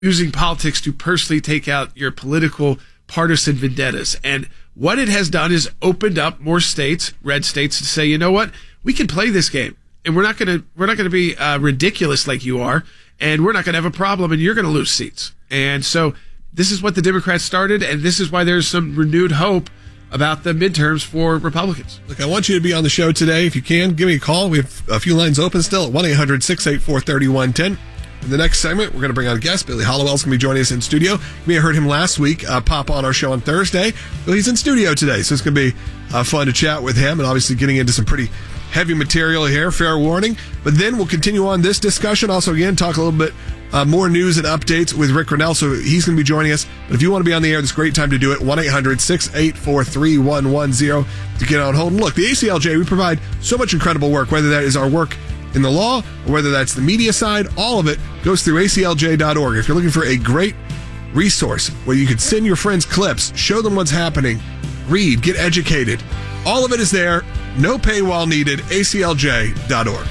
using politics to personally take out your political partisan vendettas. And what it has done is opened up more states, red states, to say, you know what, we can play this game, and we're not going to be ridiculous like you are, and we're not going to have a problem, and you're going to lose seats. And so this is what the Democrats started, and this is why there's some renewed hope about the midterms for Republicans. Look, I want you to be on the show today. If you can, give me a call. We have a few lines open still at 1-800-684-3110. In the next segment, we're going to bring on a guest. Billy Hallowell's going to be joining us in studio. You may have heard him last week pop on our show on Thursday. Well, he's in studio today, so it's going to be fun to chat with him, and obviously getting into some pretty heavy material here, fair warning. But then we'll continue on this discussion. Also, again, talk a little bit more news and updates with Rick Grenell, so he's going to be joining us. But if you want to be on the air, this is a great time to do it. 1-800-684-3110 to get on hold. And look, the ACLJ, we provide so much incredible work, whether that is our work in the law or whether that's the media side. All of it goes through aclj.org. If you're looking for a great resource where you can send your friends clips, show them what's happening, read, get educated, all of it is there. No paywall needed. aclj.org.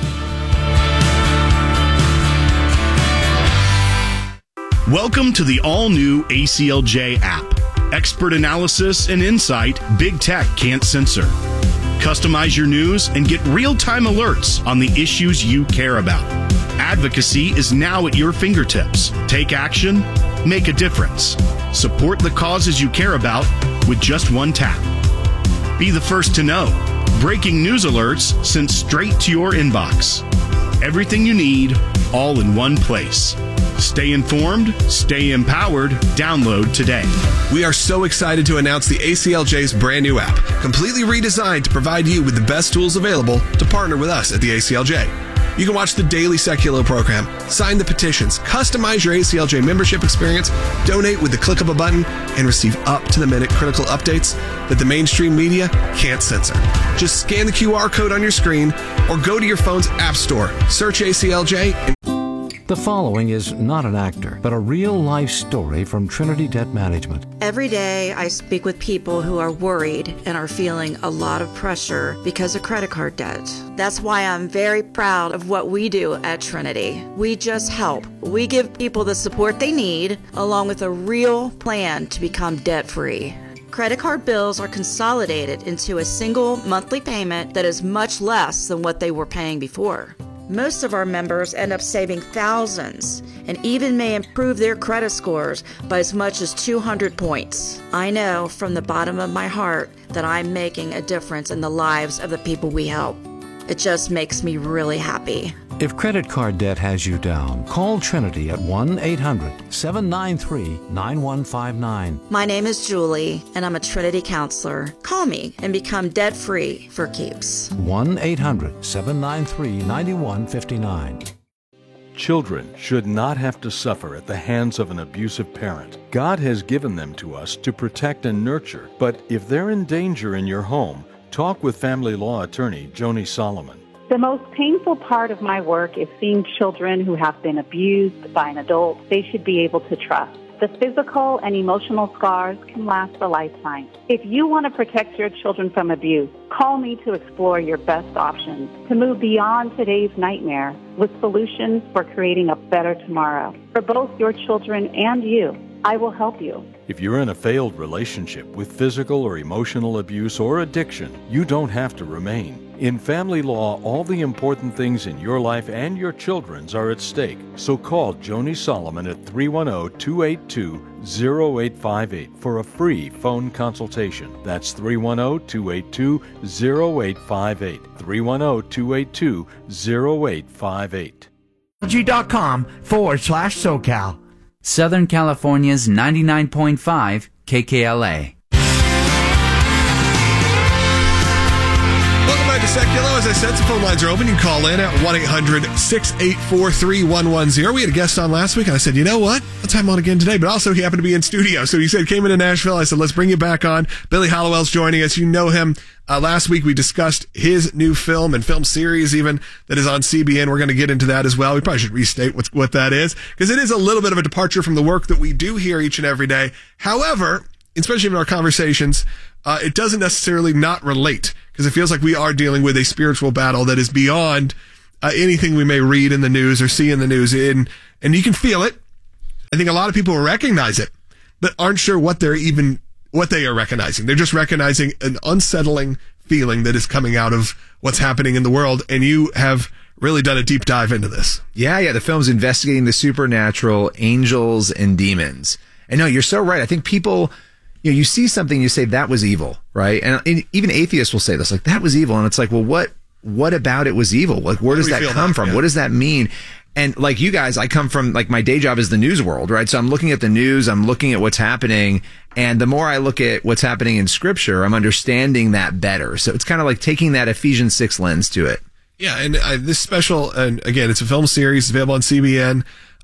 Welcome to the all-new ACLJ app. Expert analysis and insight big tech can't censor. Customize your news and get real-time alerts on the issues you care about. Advocacy is now at your fingertips. Take action, make a difference. Support the causes you care about with just one tap. Be the first to know. Breaking news alerts sent straight to your inbox. Everything you need, all in one place. Stay informed, stay empowered. Download today. We are so excited to announce the ACLJ's brand new app, completely redesigned to provide you with the best tools available to partner with us at the ACLJ. You can watch the daily Secular program, sign the petitions, customize your ACLJ membership experience, donate with the click of a button, and receive up-to-the-minute critical updates that the mainstream media can't censor. Just scan the QR code on your screen or go to your phone's app store, search ACLJ, and The following is not an actor, but a real-life story from Trinity Debt Management. Every day I speak with people who are worried and are feeling a lot of pressure because of credit card debt. That's why I'm very proud of what we do at Trinity. We just help. We give people the support they need, along with a real plan to become debt-free. Credit card bills are consolidated into a single monthly payment that is much less than what they were paying before. Most of our members end up saving thousands and even may improve their credit scores by as much as 200 points. I know from the bottom of my heart that I'm making a difference in the lives of the people we help. It just makes me really happy. If credit card debt has you down, call Trinity at 1-800-793-9159. My name is Julie, and I'm a Trinity counselor. Call me and become debt-free for keeps. 1-800-793-9159. Children should not have to suffer at the hands of an abusive parent. God has given them to us to protect and nurture, but if they're in danger in your home, talk with family law attorney Joni Solomon. The most painful part of my work is seeing children who have been abused by an adult they should be able to trust. The physical and emotional scars can last a lifetime. If you want to protect your children from abuse, call me to explore your best options to move beyond today's nightmare with solutions for creating a better tomorrow for both your children and you. I will help you. If you're in a failed relationship with physical or emotional abuse or addiction, you don't have to remain. In family law, all the important things in your life and your children's are at stake. So call Joni Solomon at 310-282-0858 for a free phone consultation. That's 310-282-0858. 310-282-0858. G.com/SoCal. Southern California's 99.5 KKLA. welcome back to Secular. As I said, some phone lines are open. You can call in at 1-800-684-3110. We had a guest on last week, and I said, you know what? Let's have him on again today. But also, he happened to be in studio. So he said, came into Nashville. I said, let's bring you back on. Billy Hallowell's joining us. You know him. Last week, we discussed his new film and film series even that is on CBN. We're going to get into that as well. We probably should restate what that is, because it is a little bit of a departure from the work that we do here each and every day. However, especially in our conversations, it doesn't necessarily not relate, because it feels like we are dealing with a spiritual battle that is beyond anything we may read in the news or see in the news. And you can feel it. I think a lot of people recognize it, but aren't sure what they are recognizing. They're just recognizing an unsettling feeling that is coming out of what's happening in the world. And you have really done a deep dive into this. Yeah. The film's investigating the supernatural, angels and demons. And no, you're so right. I think people, you see something, you say that was evil, right? And even atheists will say this, like, that was evil. And it's like, well, what about it was evil? Like, where does that come from? Yeah. What does that mean? And like you guys, I come from, like, my day job is the news world, right? So I'm looking at the news, I'm looking at what's happening. And the more I look at what's happening in scripture, I'm understanding that better. So it's kind of like taking that Ephesians 6 lens to it. Yeah. And this special, and again, it's a film series, it's available on CBN.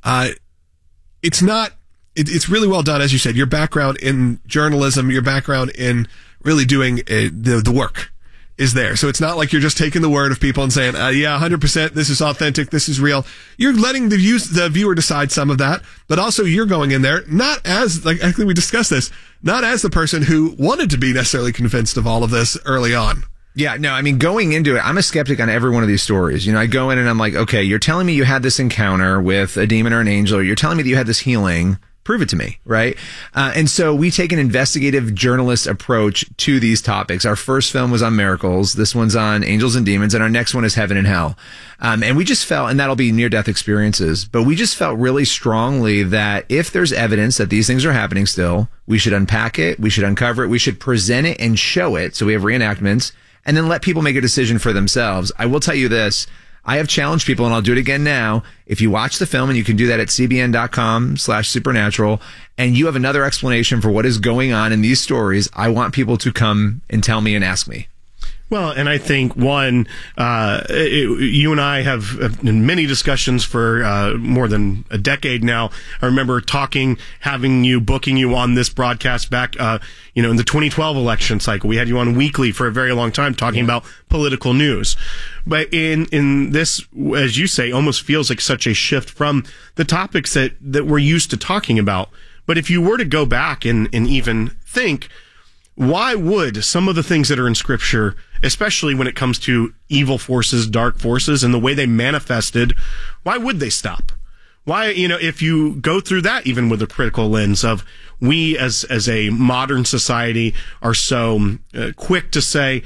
It's really well done. As you said, your background in journalism, your background in really doing the work is there. So it's not like you're just taking the word of people and saying, 100%, this is authentic, this is real. You're letting the viewer decide some of that, but also you're going in there, not as, like, I think we discussed this, not as the person who wanted to be necessarily convinced of all of this early on. Yeah, no, I mean, going into it, I'm a skeptic on every one of these stories. I go in and I'm like, okay, you're telling me you had this encounter with a demon or an angel, or you're telling me that you had this healing. Prove it to me, right? And so we take an investigative journalist approach to these topics. Our first film was on miracles. This one's on angels and demons. And our next one is heaven and hell. And we just felt, and that'll be near-death experiences, but we just felt really strongly that if there's evidence that these things are happening still, we should unpack it, we should uncover it, we should present it and show it. So we have reenactments, and then let people make a decision for themselves. I will tell you this. I have challenged people, and I'll do it again now. If you watch the film, and you can do that at cbn.com/supernatural, and you have another explanation for what is going on in these stories, I want people to come and tell me and ask me. Well, and I think, one, you and I have many discussions for more than a decade now. I remember booking you on this broadcast back, in the 2012 election cycle. We had you on weekly for a very long time talking about political news. But in this, as you say, almost feels like such a shift from the topics that we're used to talking about. But if you were to go back and even think, why would some of the things that are in Scripture, especially when it comes to evil forces, dark forces, and the way they manifested, why would they stop? Why, if you go through that even with a critical lens of we as a modern society are so quick to say,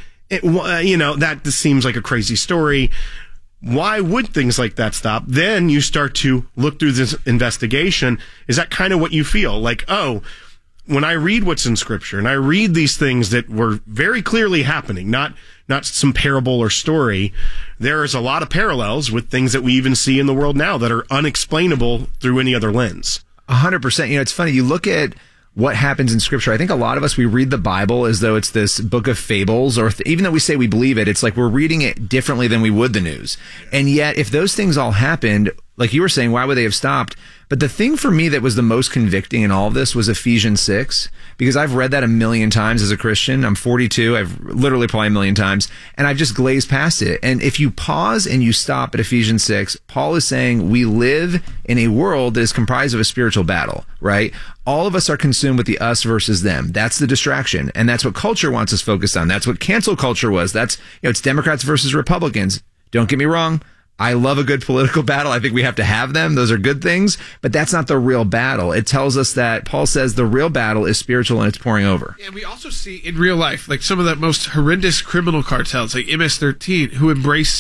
that seems like a crazy story. Why would things like that stop? Then you start to look through this investigation. Is that kind of what you feel? Like, when I read what's in Scripture and I read these things that were very clearly happening, not some parable or story, there is a lot of parallels with things that we even see in the world now that are unexplainable through any other lens. 100%. It's funny. You look at what happens in Scripture. I think a lot of us, we read the Bible as though it's this book of fables, or even though we say we believe it, it's like we're reading it differently than we would the news. And yet, if those things all happened, like you were saying, why would they have stopped? But the thing for me that was the most convicting in all of this was Ephesians 6, because I've read that a million times as a Christian. I'm 42. I've literally probably a million times, and I've just glazed past it. And if you pause and you stop at Ephesians 6, Paul is saying we live in a world that is comprised of a spiritual battle, right? All of us are consumed with the us versus them. That's the distraction. And that's what culture wants us focused on. That's what cancel culture was. That's, it's Democrats versus Republicans. Don't get me wrong. I love a good political battle. I think we have to have them. Those are good things, but that's not the real battle. It tells us that Paul says the real battle is spiritual and it's pouring over. And we also see in real life, like some of the most horrendous criminal cartels, like MS-13, who embrace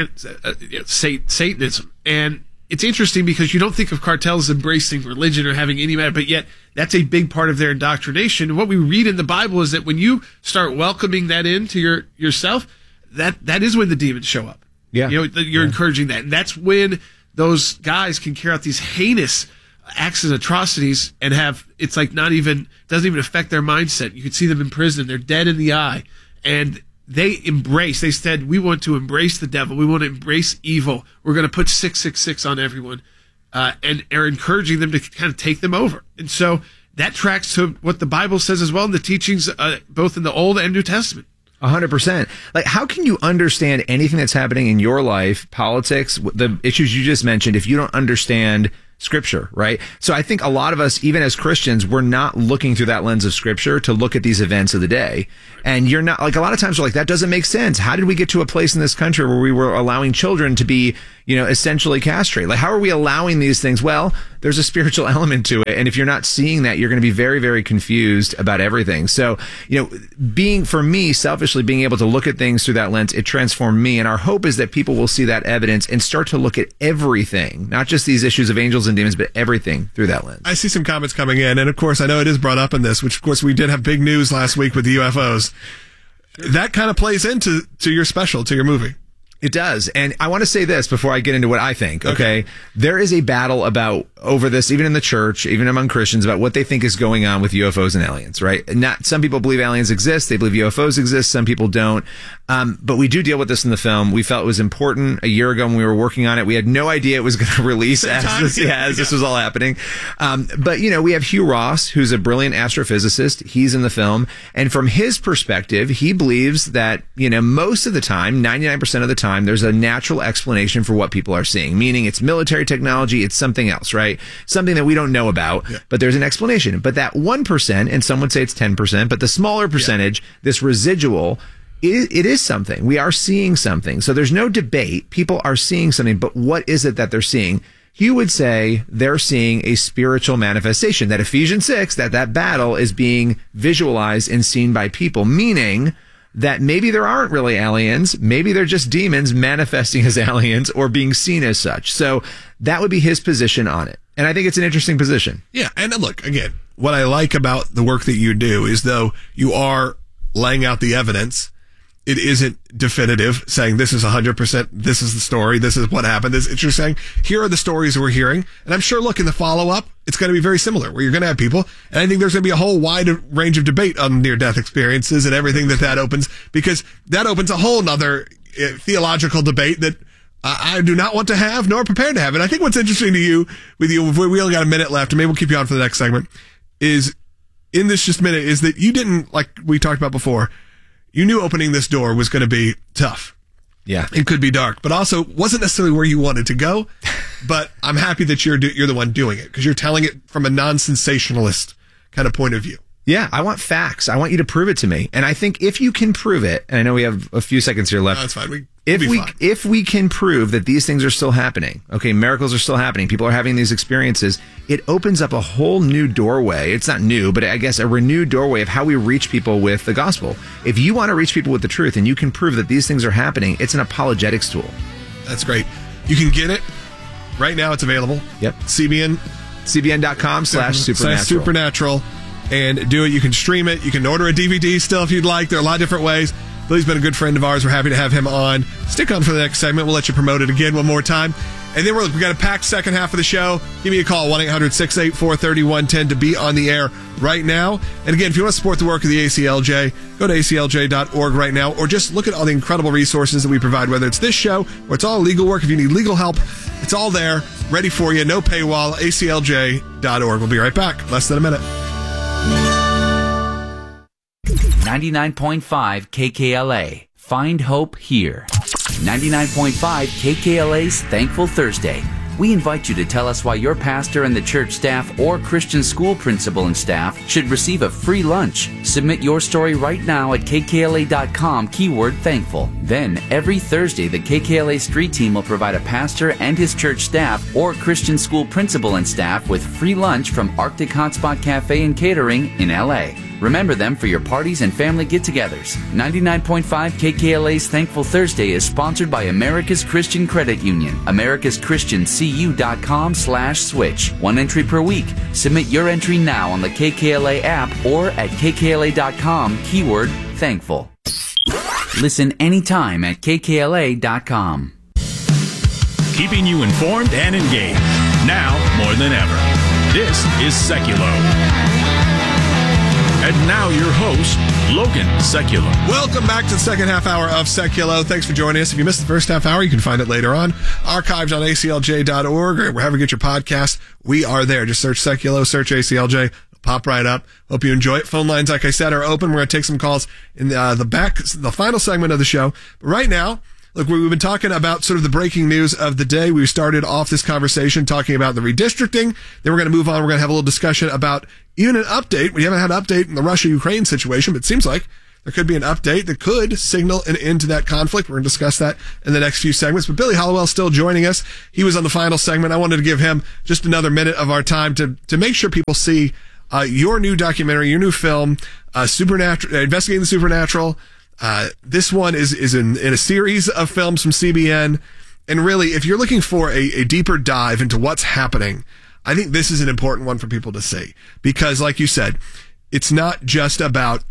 Satanism. And it's interesting because you don't think of cartels embracing religion or having any matter, but yet that's a big part of their indoctrination. And what we read in the Bible is that when you start welcoming that into yourself, that is when the demons show up. Yeah. You're encouraging that. And that's when those guys can carry out these heinous acts and atrocities and it's like doesn't even affect their mindset. You can see them in prison. They're dead in the eye. And they said, we want to embrace the devil. We want to embrace evil. We're going to put 666 on everyone. And are encouraging them to kind of take them over. And so that tracks to what the Bible says as well in the teachings, both in the Old and New Testament. 100%. Like, how can you understand anything that's happening in your life, politics, the issues you just mentioned, if you don't understand Scripture, right? So I think a lot of us, even as Christians, we're not looking through that lens of Scripture to look at these events of the day. And you're not, like, a lot of times we're like, that doesn't make sense. How did we get to a place in this country where we were allowing children to be, essentially castrated? Like, how are we allowing these things? Well, there's a spiritual element to it. And if you're not seeing that, you're going to be very, very confused about everything. So, for me, selfishly being able to look at things through that lens, it transformed me. And our hope is that people will see that evidence and start to look at everything, not just these issues of angels and demons, but everything through that lens. I see some comments coming in. And of course, I know it is brought up in this, which of course we did have big news last week with the UFOs. Sure. That kind of plays into your special, to your movie. It does. And I want to say this before I get into what I think, okay? There is a battle over this, even in the church, even among Christians, about what they think is going on with UFOs and aliens, right? Some people believe aliens exist. They believe UFOs exist. Some people don't. But we do deal with this in the film. We felt it was important a year ago when we were working on it. We had no idea it was going to release as this was all happening. But we have Hugh Ross, who's a brilliant astrophysicist. He's in the film. And from his perspective, he believes that, most of the time, 99% of the time, there's a natural explanation for what people are seeing, meaning it's military technology, it's something else, right? Something that we don't know about, but there's an explanation. But that 1%, and some would say it's 10%, but the smaller percentage, this residual, it is something. We are seeing something. So there's no debate. People are seeing something, but what is it that they're seeing? Hugh would say they're seeing a spiritual manifestation, that Ephesians 6, that battle is being visualized and seen by people, meaning that maybe there aren't really aliens, maybe they're just demons manifesting as aliens or being seen as such. So that would be his position on it. And I think it's an interesting position. Yeah. And look, again, what I like about the work that you do is though you are laying out the evidence, it isn't definitive, saying this is 100%, this is the story, this is what happened. It's just saying, here are the stories we're hearing. And I'm sure, look, in the follow-up, it's going to be very similar, where you're going to have people, and I think there's going to be a whole wide range of debate on near-death experiences and everything that opens, because that opens a whole nother theological debate that I do not want to have, nor prepared to have. And I think what's interesting with you, we only got a minute left, and maybe we'll keep you on for the next segment, is, in this just minute, is that you didn't, like we talked about before, you knew opening this door was going to be tough. Yeah. It could be dark, but also wasn't necessarily where you wanted to go. But I'm happy that you're the one doing it, because you're telling it from a non-sensationalist kind of point of view. Yeah, I want facts. I want you to prove it to me. And I think if you can prove it, and I know we have a few seconds here left. No, that's fine. If we can prove that these things are still happening, okay, miracles are still happening, people are having these experiences, it opens up a whole new doorway. It's not new, but I guess a renewed doorway of how we reach people with the gospel. If you want to reach people with the truth and you can prove that these things are happening, it's an apologetics tool. That's great. You can get it right now. It's available. Yep. CBN.com/supernatural. And do it. You can stream it. You can order a DVD still if you'd like. There are a lot of different ways. Billy's been a good friend of ours. We're happy to have him on. Stick on for the next segment. We'll let you promote it again one more time. And then we got a packed second half of the show. Give me a call, 1-800-684-3110 to be on the air right now. And again, if you want to support the work of the ACLJ, go to aclj.org right now, or just look at all the incredible resources that we provide, whether it's this show or it's all legal work. If you need legal help, it's all there, ready for you. No paywall, aclj.org. We'll be right back. Less than a minute. 99.5 KKLA. Find hope here. 99.5 KKLA's Thankful Thursday. We invite you to tell us why your pastor and the church staff or Christian school principal and staff should receive a free lunch. Submit your story right now at kkla.com, keyword thankful. Then, every Thursday, the KKLA Street Team will provide a pastor and his church staff or Christian school principal and staff with free lunch from Arctic Hotspot Cafe and Catering in LA. Remember them for your parties and family get-togethers. 99.5 KKLA's Thankful Thursday is sponsored by America's Christian Credit Union. AmericasChristianCU.com/switch. 1 entry per week. Submit your entry now on the KKLA app or at kkla.com, keyword thankful. Listen anytime at kkla.com. Keeping you informed and engaged. Now more than ever. This is Seculo. And now your host, Logan Seculo. Welcome back to the second half hour of Seculo. Thanks for joining us. If you missed the first half hour, you can find it later on. Archived on aclj.org or wherever you get your podcast. We are there. Just search Seculo, search ACLJ. It'll pop right up. Hope you enjoy it. Phone lines, like I said, are open. We're going to take some calls in the final segment of the show. But right now, Look, we've been talking about sort of the breaking news of the day. We started off this conversation talking about the redistricting. Then we're going to move on. We're going to have a little discussion about even an update. We haven't had an update in the Russia-Ukraine situation, but it seems like there could be an update that could signal an end to that conflict. We're going to discuss that in the next few segments. But Billy Hallowell's still joining us. He was on the final segment. I wanted to give him just another minute of our time to make sure people see your new documentary, your new film, Supernatural, Investigating the Supernatural. This one is in a series of films from CBN. And really, if you're looking for a deeper dive into what's happening, I think this is an important one for people to see. Because like you said, it's not just about,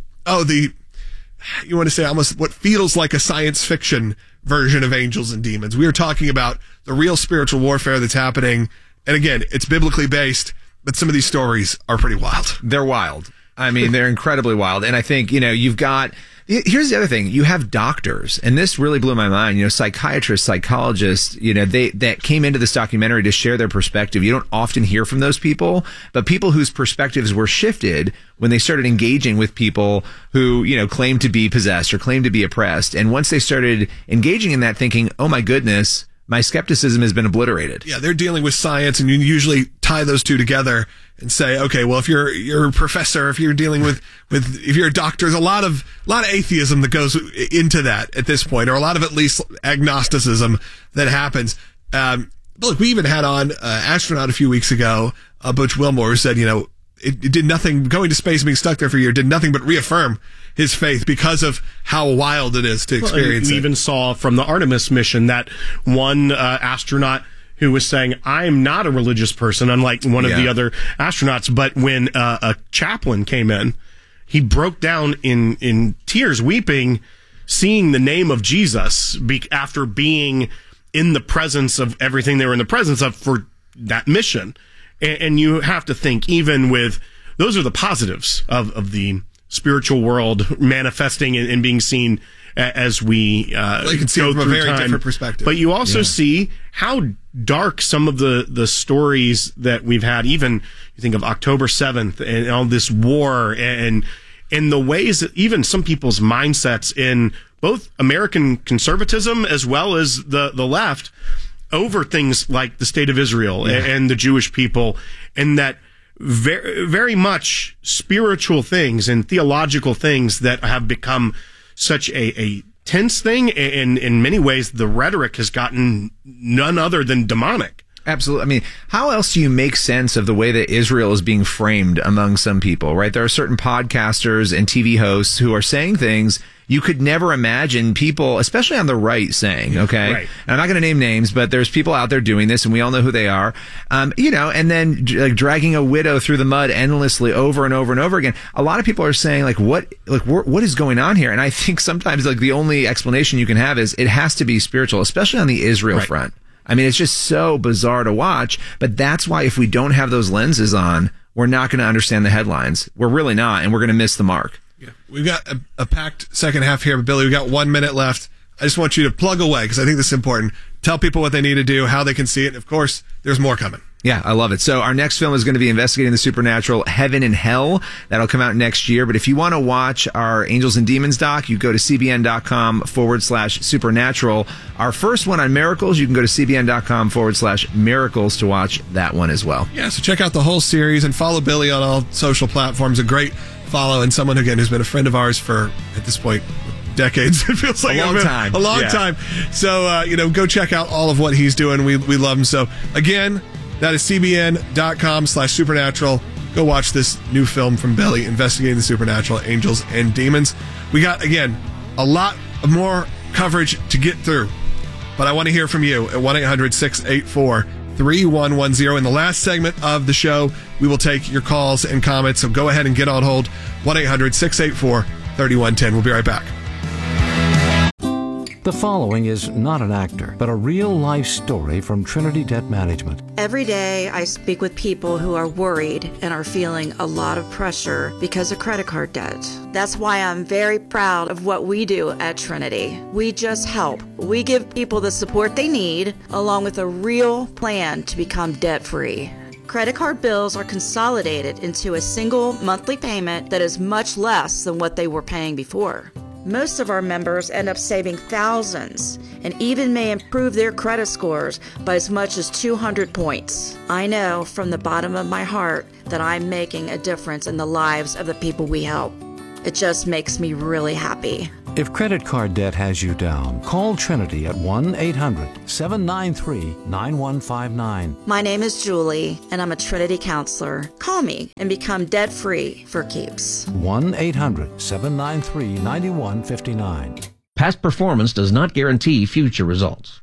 you want to say almost what feels like a science fiction version of Angels and Demons. We are talking about the real spiritual warfare that's happening. And again, it's biblically based, but some of these stories are pretty wild. They're wild. I mean, they're incredibly wild. And I think, you've got, here's the other thing. You have doctors, and this really blew my mind, psychiatrists, psychologists, that came into this documentary to share their perspective. You don't often hear from those people, but people whose perspectives were shifted when they started engaging with people who, claim to be possessed or claim to be oppressed. And once they started engaging in that, thinking, oh my goodness, my skepticism has been obliterated. Yeah, they're dealing with science, and you usually tie those two together and say, okay, well, if you're a professor, if you're dealing with if you're a doctor, there's a lot of atheism that goes into that at this point, or a lot of at least agnosticism that happens. But look, we even had on astronaut a few weeks ago, Butch Wilmore, who said, it did nothing, going to space, being stuck there for a year, did nothing but reaffirm his faith because of how wild it is to experience we even saw from the Artemis mission that one astronaut who was saying, I'm not a religious person, unlike one of the other astronauts. But when a chaplain came in, he broke down in tears, weeping, seeing the name of Jesus after being in the presence of everything they were in the presence of for that mission. And you have to think, even with, those are the positives of the spiritual world manifesting and being seen as we you can see go it from a through very time. different perspective. But you also see how dark some of the stories that we've had, even you think of October 7th and all this war and the ways that even some people's mindsets in both American conservatism as well as the left over things like the state of Israel and the Jewish people, and that very, very much spiritual things and theological things that have become such a tense thing. And in many ways, the rhetoric has gotten none other than demonic. Absolutely. I mean, how else do you make sense of the way that Israel is being framed among some people, right? There are certain podcasters and TV hosts who are saying things you could never imagine people, especially on the right, saying, okay? Right. And I'm not going to name names, but there's people out there doing this, and we all know who they are, and then like dragging a widow through the mud endlessly over and over and over again. A lot of people are saying, what is going on here? And I think sometimes, the only explanation you can have is it has to be spiritual, especially on the Israel front. I mean, it's just so bizarre to watch, but that's why if we don't have those lenses on, we're not going to understand the headlines. We're really not, and we're going to miss the mark. Yeah. We've got a packed second half here, but Billy, we've got 1 minute left. I just want you to plug away because I think this is important. Tell people what they need to do, how they can see it. And of course, there's more coming. Yeah, I love it. So our next film is going to be Investigating the Supernatural, Heaven and Hell. That'll come out next year. But if you want to watch our Angels and Demons doc, you go to cbn.com/supernatural. Our first one on miracles, you can go to cbn.com/miracles to watch that one as well. Yeah, so check out the whole series and follow Billy on all social platforms. A great follow, and someone, again, who's been a friend of ours for, at this point, decades. It feels like a long time. A long time. So, go check out all of what he's doing. We love him. So, again, that is cbn.com/supernatural. Go watch this new film from Billy, Investigating the Supernatural, Angels and Demons. We got, again, a lot more coverage to get through, but I want to hear from you at 1-800-684-3110. In the last segment of the show, we will take your calls and comments, so go ahead and get on hold. 1-800-684-3110. We'll be right back. The following is not an actor, but a real-life story from Trinity Debt Management. Every day, I speak with people who are worried and are feeling a lot of pressure because of credit card debt. That's why I'm very proud of what we do at Trinity. We just help. We give people the support they need, along with a real plan to become debt-free. Credit card bills are consolidated into a single monthly payment that is much less than what they were paying before. Most of our members end up saving thousands and even may improve their credit scores by as much as 200 points. I know from the bottom of my heart that I'm making a difference in the lives of the people we help. It just makes me really happy. If credit card debt has you down, call Trinity at 1-800-793-9159. My name is Julie, and I'm a Trinity counselor. Call me and become debt-free for keeps. 1-800-793-9159. Past performance does not guarantee future results.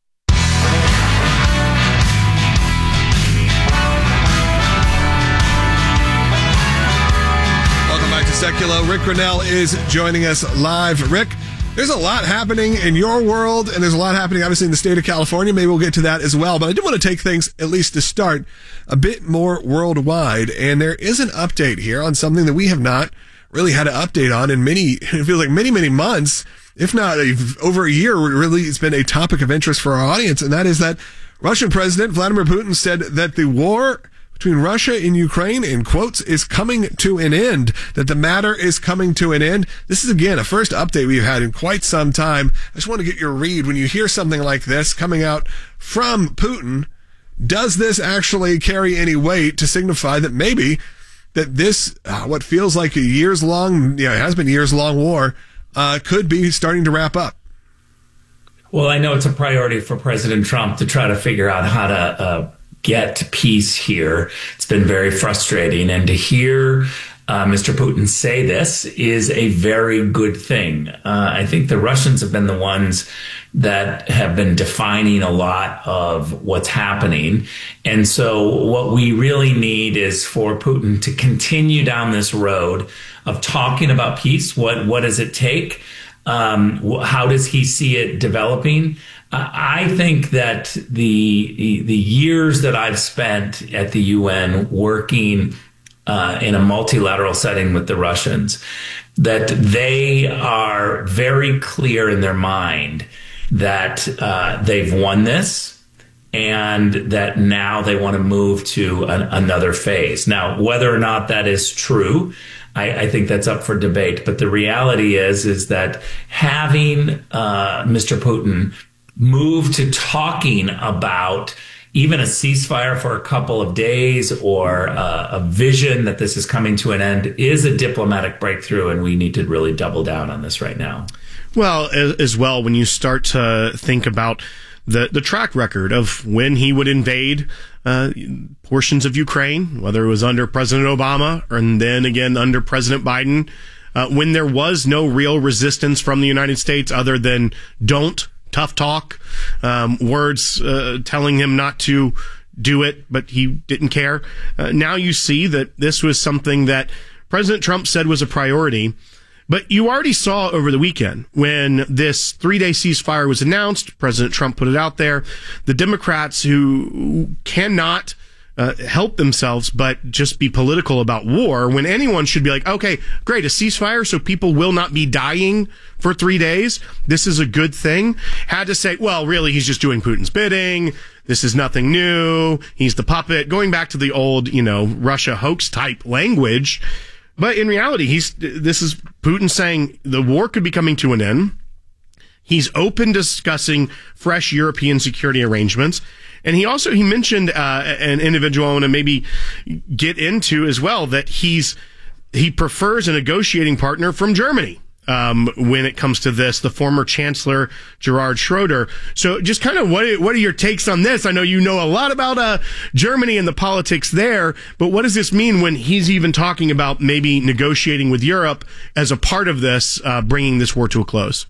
Secular. Rick Grinnell is joining us live. Rick, there's a lot happening in your world, and there's a lot happening, obviously, in the state of California. Maybe we'll get to that as well. But I do want to take things, at least to start, a bit more worldwide. And there is an update here on something that we have not really had an update on in it feels like many months, if not over a year. Really, it's been a topic of interest for our audience, and that is that Russian President Vladimir Putin said that the war between Russia and Ukraine, in quotes, is coming to an end, that the matter is coming to an end. This is, again, a first update we've had in quite some time. I just want to get your read. When you hear something like this coming out from Putin, does this actually carry any weight to signify that maybe that this, what feels like a years-long, it has been years-long war, could be starting to wrap up? Well, I know it's a priority for President Trump to try to figure out how to get peace here. It's been very frustrating. And to hear Mr. Putin say this is a very good thing. I think the Russians have been the ones that have been defining a lot of what's happening. And so what we really need is for Putin to continue down this road of talking about peace. What does it take? How does he see it developing? I think that the years that I've spent at the UN working in a multilateral setting with the Russians, that they are very clear in their mind that they've won this and that now they want to move to another phase. Now, whether or not that is true, I think that's up for debate. But the reality is that having Mr. Putin move to talking about even a ceasefire for a couple of days or a vision that this is coming to an end is a diplomatic breakthrough, and we need to really double down on this right now. Well, as well, when you start to think about the track record of when he would invade portions of Ukraine, whether it was under President Obama and then again under President Biden, when there was no real resistance from the United States other than tough talk, words telling him not to do it, but he didn't care. Now you see that this was something that President Trump said was a priority. But you already saw over the weekend when this 3-day ceasefire was announced, President Trump put it out there, the Democrats who cannot help themselves but just be political about war, when anyone should be like, okay, great, a ceasefire so people will not be dying for 3 days. This is a good thing. Had to say, well, really, he's just doing Putin's bidding. This is nothing new. He's the puppet. Going back to the old, Russia hoax type language. But in reality, this is Putin saying the war could be coming to an end. He's open to discussing fresh European security arrangements. And he mentioned an individual I want to maybe get into as well, that he prefers a negotiating partner from Germany when it comes to this, the former Chancellor Gerhard Schroeder. So just kind of what are your takes on this? I know you know a lot about Germany and the politics there, but what does this mean when he's even talking about maybe negotiating with Europe as a part of this, bringing this war to a close?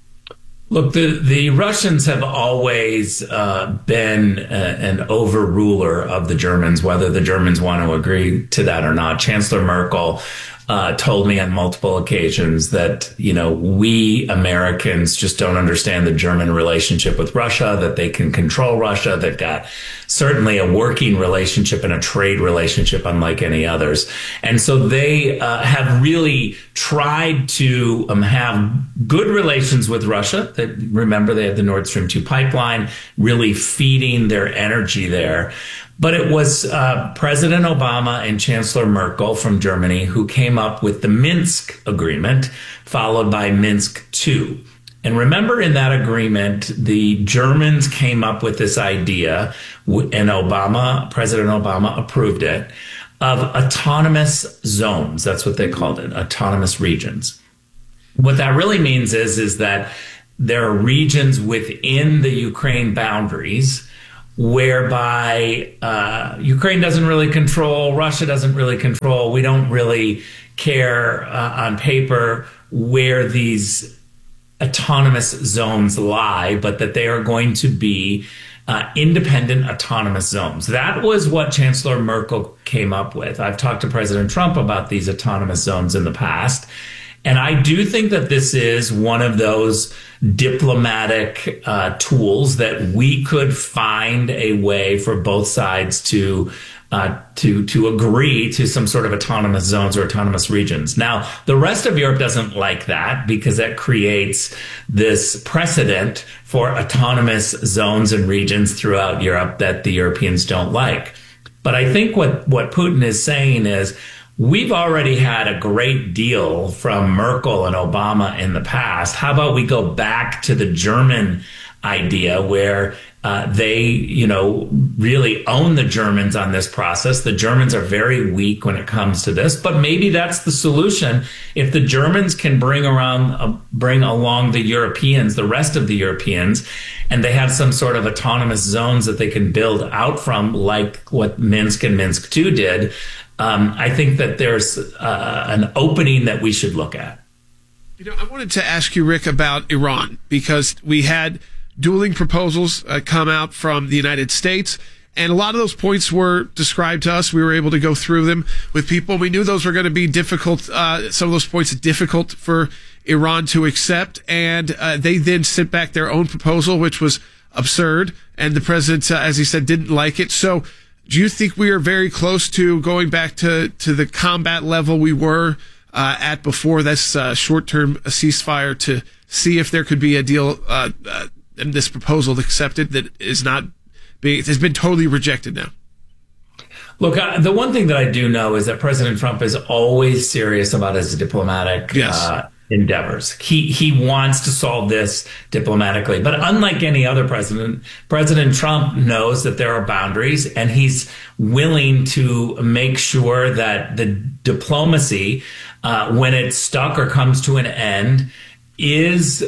Look, the Russians have always been an overruler of the Germans, whether the Germans want to agree to that or not. Chancellor Merkel told me on multiple occasions that, we Americans just don't understand the German relationship with Russia, that they can control Russia. They've got certainly a working relationship and a trade relationship unlike any others. And so they have really tried to have good relations with Russia. Remember, they had the Nord Stream 2 pipeline, really feeding their energy there. But it was President Obama and Chancellor Merkel from Germany who came up with the Minsk Agreement, followed by Minsk II. And remember, in that agreement, the Germans came up with this idea, and President Obama approved it, of autonomous zones. That's what they called it, autonomous regions. What that really means is that there are regions within the Ukraine boundaries whereby Ukraine doesn't really control, Russia doesn't really control, we don't really care on paper where these autonomous zones lie, but that they are going to be independent autonomous zones. That was what Chancellor Merkel came up with. I've talked to President Trump about these autonomous zones in the past, and I do think that this is one of those diplomatic tools that we could find a way for both sides to agree to some sort of autonomous zones or autonomous regions. Now, the rest of Europe doesn't like that because that creates this precedent for autonomous zones and regions throughout Europe that the Europeans don't like. But I think what Putin is saying is, we've already had a great deal from Merkel and Obama in the past. How about we go back to the German idea where they, really own the Germans on this process. The Germans are very weak when it comes to this, but maybe that's the solution. If the Germans can bring along the Europeans, the rest of the Europeans, and they have some sort of autonomous zones that they can build out from, like what Minsk and Minsk II did, I think that there's an opening that we should look at. I wanted to ask you, Rick, about Iran, because we had dueling proposals come out from the United States, and a lot of those points were described to us. We were able to go through them with people. We knew those were going to be difficult. Some of those points are difficult for Iran to accept, and they then sent back their own proposal, which was absurd, and the president, as he said, didn't like it. So do you think we are very close to going back to the combat level we were at before this short-term ceasefire, to see if there could be a deal and this proposal accepted that has been totally rejected now? Look, the one thing that I do know is that President Trump is always serious about his diplomatic endeavors. He wants to solve this diplomatically. But unlike any other president, President Trump knows that there are boundaries, and he's willing to make sure that the diplomacy, when it's stuck or comes to an end, is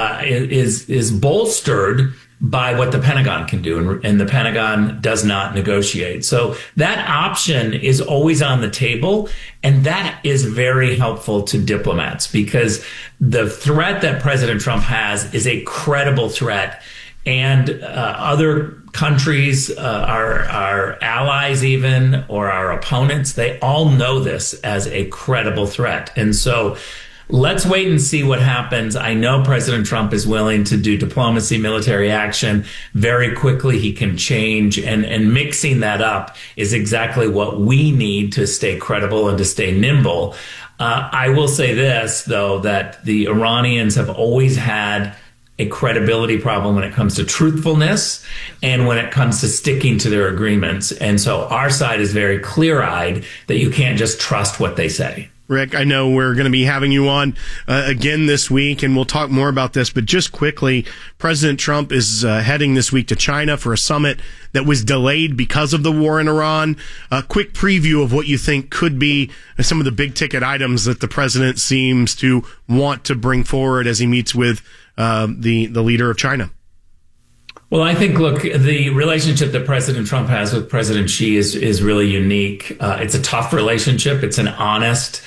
bolstered by what the Pentagon can do, and the Pentagon does not negotiate. So that option is always on the table, and that is very helpful to diplomats, because the threat that President Trump has is a credible threat, and other countries, our allies even, or our opponents, they all know this as a credible threat. And so let's wait and see what happens. I know President Trump is willing to do diplomacy, military action very quickly. He can change, and mixing that up is exactly what we need to stay credible and to stay nimble. I will say this, though, that the Iranians have always had a credibility problem when it comes to truthfulness and when it comes to sticking to their agreements. And so our side is very clear-eyed that you can't just trust what they say. Rick, I know we're going to be having you on again this week, and we'll talk more about this. But just quickly, President Trump is heading this week to China for a summit that was delayed because of the war in Iran. A quick preview of what you think could be some of the big-ticket items that the president seems to want to bring forward as he meets with the leader of China. Well, I think, look, the relationship that President Trump has with President Xi is really unique. It's a tough relationship. It's an honest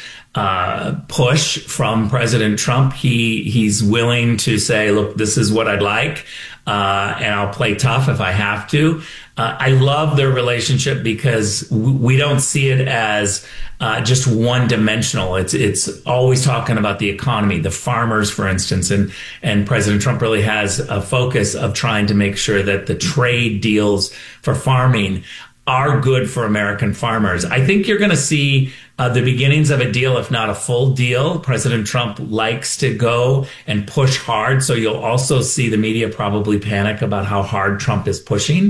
push from President Trump. He's willing to say, look, this is what I'd like, and I'll play tough if I have to. I love their relationship because we don't see it as just one-dimensional. It's always talking about the economy, the farmers, for instance, and President Trump really has a focus of trying to make sure that the trade deals for farming are good for American farmers. I think you're going to see the beginnings of a deal, if not a full deal. President Trump likes to go and push hard, so you'll also see the media probably panic about how hard Trump is pushing.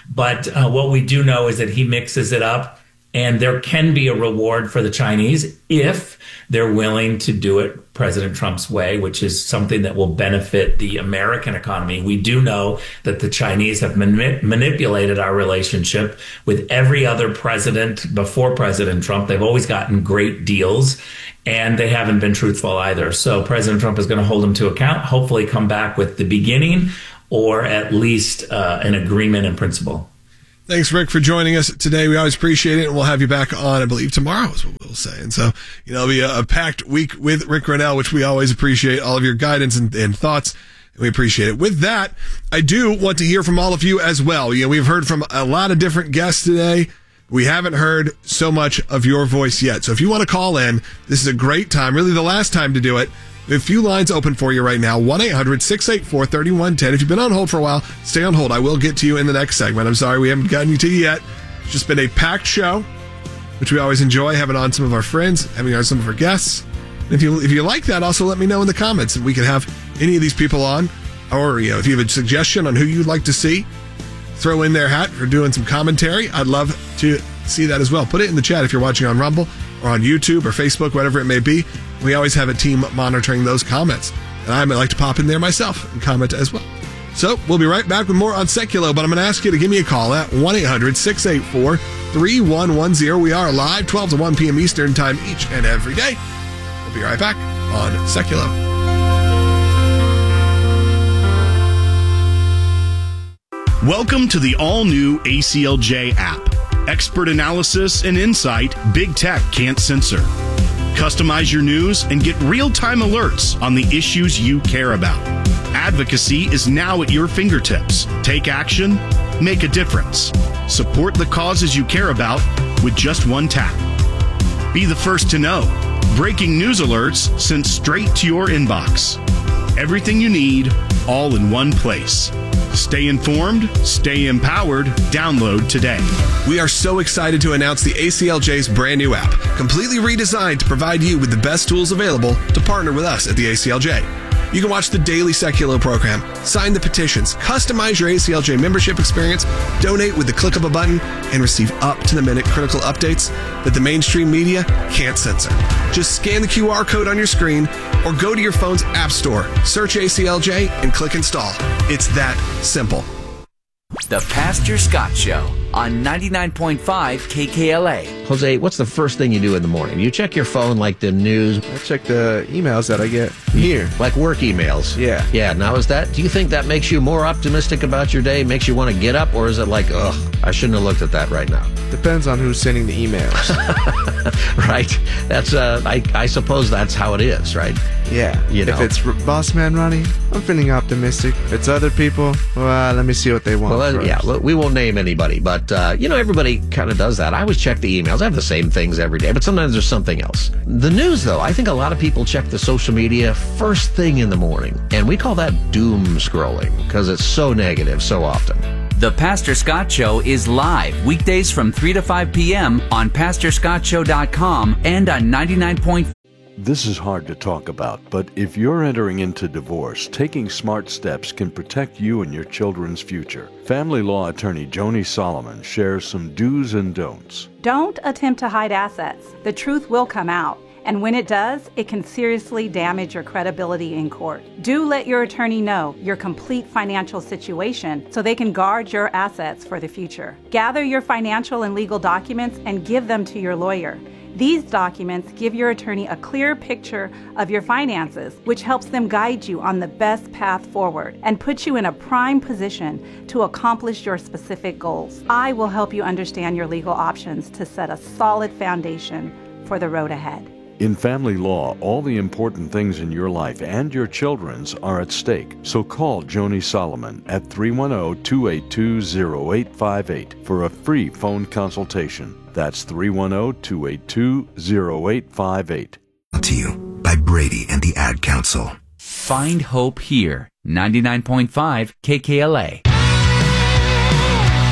But what we do know is that he mixes it up, and there can be a reward for the Chinese if they're willing to do it President Trump's way, which is something that will benefit the American economy. We do know that the Chinese have manipulated our relationship with every other president before President Trump. They've always gotten great deals, and they haven't been truthful either. So President Trump is going to hold them to account, hopefully come back with the beginning or at least an agreement in principle. Thanks, Rick, for joining us today. We always appreciate it, and we'll have you back on, I believe, tomorrow is what we'll say. And so, it'll be a packed week with Rick Grenell, which we always appreciate all of your guidance and thoughts. And we appreciate it. With that, I do want to hear from all of you as well. We've heard from a lot of different guests today. We haven't heard so much of your voice yet. So if you want to call in, this is a great time, really the last time to do it. We have a few lines open for you right now. 1-800-684-3110. If you've been on hold for a while, stay on hold. I will get to you in the next segment. I'm sorry we haven't gotten you to you yet. It's just been a packed show, which we always enjoy, having on some of our friends, having on some of our guests. And if you like that, also let me know in the comments and we can have any of these people on. Or if you have a suggestion on who you'd like to see, throw in their hat for doing some commentary. I'd love to see that as well. Put it in the chat if you're watching on Rumble or on YouTube or Facebook, whatever it may be. We always have a team monitoring those comments. And I might like to pop in there myself and comment as well. So we'll be right back with more on Seculo, but I'm going to ask you to give me a call at 1-800-684-3110. We are live 12 to 1 p.m. Eastern Time each and every day. We'll be right back on Seculo. Welcome to the all-new ACLJ app. Expert analysis and insight big tech can't censor. Customize your news and get real-time alerts on the issues you care about. Advocacy is now at your fingertips. Take action, make a difference. Support the causes you care about with just one tap. Be the first to know. Breaking news alerts sent straight to your inbox. Everything you need, all in one place. Stay informed, stay empowered. Download today. We are so excited to announce the ACLJ's brand new app, completely redesigned to provide you with the best tools available to partner with us at the ACLJ. You can watch the daily Seculo program, sign the petitions, customize your ACLJ membership experience, donate with the click of a button, and receive up-to-the-minute critical updates that the mainstream media can't censor. Just scan the QR code on your screen or go to your phone's app store, search ACLJ, and click install. It's that simple. The Pastor Scott Show on 99.5 KKLA. Jose, what's the first thing you do in the morning? You check your phone like the news? I check the emails that I get here. Like work emails? Yeah. Yeah, now do you think that makes you more optimistic about your day, makes you want to get up, or is it like, ugh, I shouldn't have looked at that right now? Depends on who's sending the emails. Right. That's, I suppose that's how it is, right? Yeah. If it's Boss Man Ronnie, I'm feeling optimistic. If it's other people, well, let me see what they want. Well, yeah, we won't name anybody, but, everybody kind of does that. I always check the emails. I have the same things every day, but sometimes there's something else. The news, though, I think a lot of people check the social media first thing in the morning, and we call that doom scrolling because it's so negative so often. The Pastor Scott Show is live weekdays from 3 to 5 p.m. on PastorScottShow.com and on 99.5. This is hard to talk about, but if you're entering into divorce, taking smart steps can protect you and your children's future. Family law attorney Joni Solomon shares some do's and don'ts. Don't attempt to hide assets. The truth will come out. And when it does, it can seriously damage your credibility in court. Do let your attorney know your complete financial situation so they can guard your assets for the future. Gather your financial and legal documents and give them to your lawyer. These documents give your attorney a clear picture of your finances, which helps them guide you on the best path forward and puts you in a prime position to accomplish your specific goals. I will help you understand your legal options to set a solid foundation for the road ahead. In family law, all the important things in your life and your children's are at stake. So call Joni Solomon at 310-282-0858 for a free phone consultation. That's 310-282-0858. To you by Brady and the Ad Council. Find hope here. 99.5 KKLA.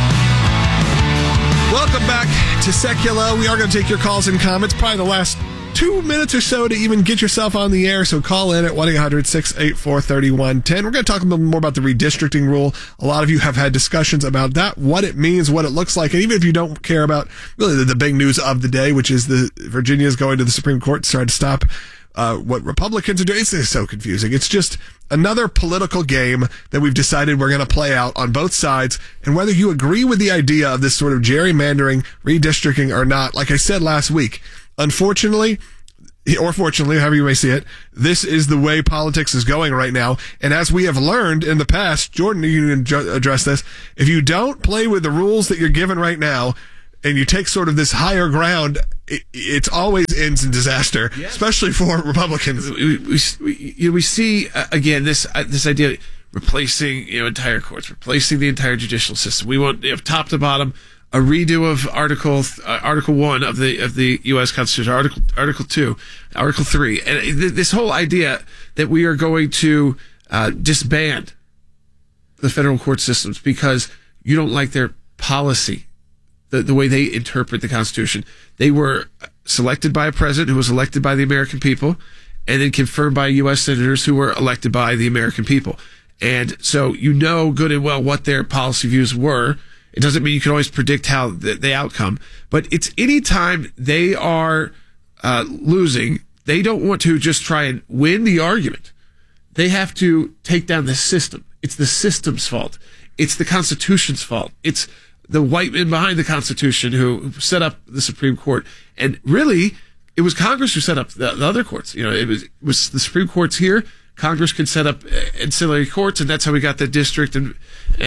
Welcome back to Seculo. We are going to take your calls and comments. Probably the last 2 minutes or so to even get yourself on the air. So call in at 1-800-684-3110. We're going to talk a little more about the redistricting rule. A lot of you have had discussions about that, what it means, what it looks like. And even if you don't care about really the big news of the day, which is Virginia is going to the Supreme Court to try to stop what Republicans are doing. It's so confusing. It's just another political game that we've decided we're going to play out on both sides. And whether you agree with the idea of this sort of gerrymandering, redistricting or not, like I said last week, unfortunately, or fortunately, however you may see it, this is the way politics is going right now. And as we have learned in the past, Jordan, you can address this. If you don't play with the rules that you're given right now, and you take sort of this higher ground, it always ends in disaster, especially for Republicans. We see again this idea replacing entire courts, replacing the entire judicial system. We want top to bottom a redo of Article 1 of the U.S. Constitution, Article 2, Article 3, and this whole idea that we are going to disband the federal court systems because you don't like their policy. The way they interpret the Constitution. They were selected by a president who was elected by the American people and then confirmed by U.S. senators who were elected by the American people. And so good and well what their policy views were. It doesn't mean you can always predict how the outcome, but it's any time they are losing, they don't want to just try and win the argument. They have to take down the system. It's the system's fault. It's the Constitution's fault. It's the white men behind the Constitution who set up the Supreme Court. And really, it was Congress who set up the other courts. It was the Supreme Court's here. Congress can set up ancillary courts, and that's how we got the district and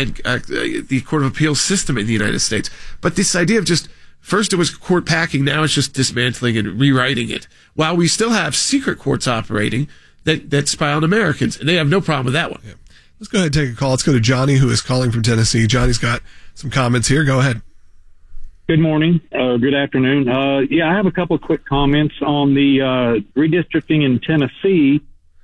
the Court of Appeals system in the United States. But this idea of first it was court packing, now it's just dismantling and rewriting it. While we still have secret courts operating that spy on Americans, and they have no problem with that one. Yeah. Let's go ahead and take a call. Let's go to Johnny, who is calling from Tennessee. Johnny's got some comments here. Go ahead. Good morning. Good afternoon. I have a couple of quick comments on the redistricting in Tennessee.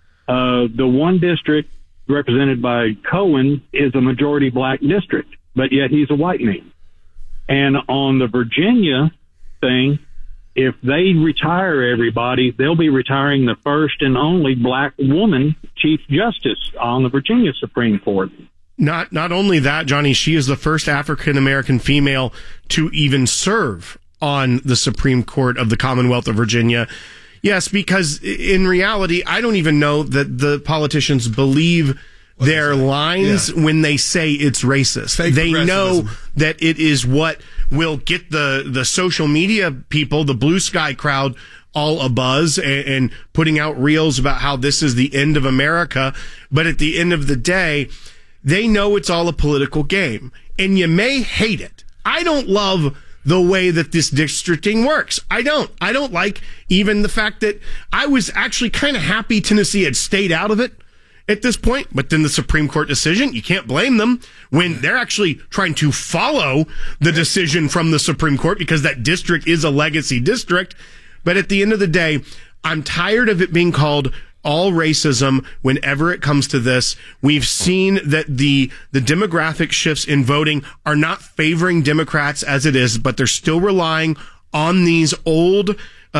The one district represented by Cohen is a majority black district, but yet he's a white man. And on the Virginia thing, if they retire everybody, they'll be retiring the first and only black woman Chief Justice on the Virginia Supreme Court. Not only that, Johnny, she is the first African-American female to even serve on the Supreme Court of the Commonwealth of Virginia. Yes, because in reality, I don't even know that the politicians believe their lines when they say it's racist. They know that it is what will get the social media people, the blue sky crowd, all abuzz and putting out reels about how this is the end of America. But at the end of the day, they know it's all a political game. And you may hate it. I don't love the way that this districting works. I don't like even the fact that I was actually kind of happy Tennessee had stayed out of it at this point, but then the Supreme Court decision, you can't blame them when they're actually trying to follow the decision from the Supreme Court because that district is a legacy district. But at the end of the day, I'm tired of it being called all racism whenever it comes to this. We've seen that the demographic shifts in voting are not favoring Democrats as it is, but they're still relying on these old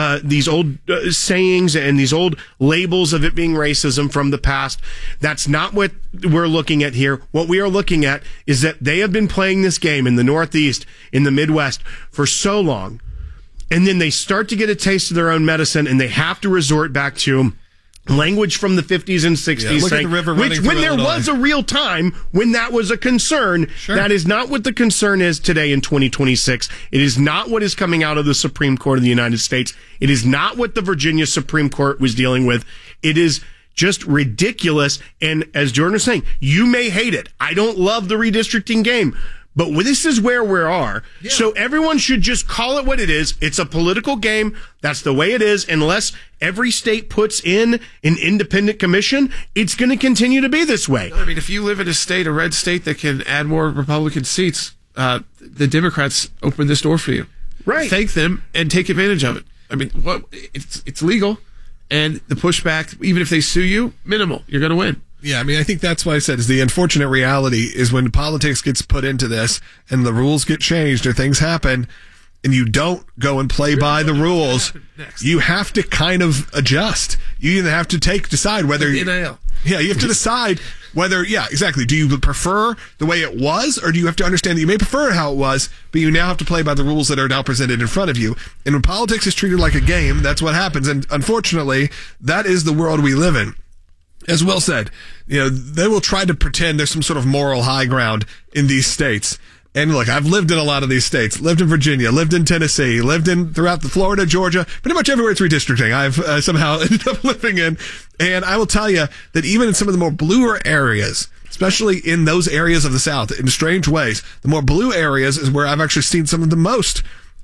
sayings and these old labels of it being racism from the past. That's not what we're looking at here. What we are looking at is that they have been playing this game in the Northeast, in the Midwest for so long. And then they start to get a taste of their own medicine and they have to resort back to language from the 50s and 60s, look at the river running when there Illinois. was a real time when that was a concern. Sure. That is not what the concern is today in 2026. It is not what is coming out of the Supreme Court of the United States. It is not what the Virginia Supreme Court was dealing with. It is just ridiculous. And as Jordan was saying, you may hate it. I don't love the redistricting game. But this is where we are. Yeah. So everyone should just call it what it is. It's a political game. That's the way it is. Unless every state puts in an independent commission, it's going to continue to be this way. I mean, if you live in a red state that can add more Republican seats, the Democrats open this door for you. Right. Thank them and take advantage of it. I mean, it's legal. And the pushback, even if they sue you, minimal. You're going to win. Yeah, I mean, I think that's what I said is the unfortunate reality is when politics gets put into this and the rules get changed or things happen, and you don't go and play by the rules, you have to kind of adjust. You either have to decide whether NIL. Yeah, you have to decide whether, exactly. Do you prefer the way it was, or do you have to understand that you may prefer how it was, but you now have to play by the rules that are now presented in front of you? And when politics is treated like a game, that's what happens. And unfortunately, that is the world we live in. As Will said, they will try to pretend there's some sort of moral high ground in these states. And look, I've lived in a lot of these states, lived in Virginia, lived in Tennessee, lived in throughout the Florida, Georgia, pretty much everywhere it's redistricting. I've somehow ended up living in. And I will tell you that even in some of the more bluer areas, especially in those areas of the South, in strange ways, the more blue areas is where I've actually seen some of the most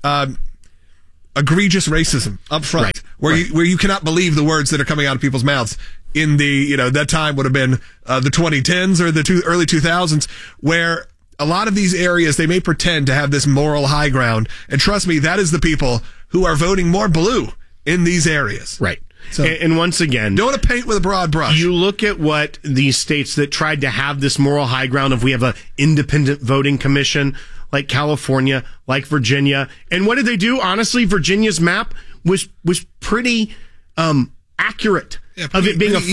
egregious racism up front, where you cannot believe the words that are coming out of people's mouths. In the, that time would have been the 2010s or the early 2000s, where a lot of these areas, they may pretend to have this moral high ground. And trust me, that is the people who are voting more blue in these areas. Right. So, and once again, don't want to paint with a broad brush. You look at what these states that tried to have this moral high ground of we have an independent voting commission, like California, like Virginia. And what did they do? Honestly, Virginia's map was pretty accurate. Of it being a